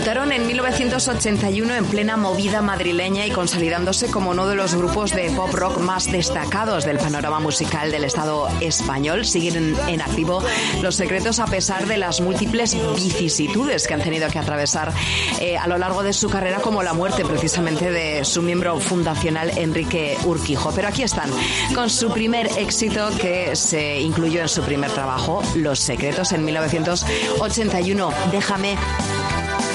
Debutaron en 1981 en plena movida madrileña y consolidándose como uno de los grupos de pop rock más destacados del panorama musical del Estado español. Siguen en activo Los Secretos a pesar de las múltiples vicisitudes que han tenido que atravesar a lo largo de su carrera, como la muerte precisamente de su miembro fundacional Enrique Urquijo. Pero aquí están, con su primer éxito que se incluyó en su primer trabajo, Los Secretos, en 1981. Déjame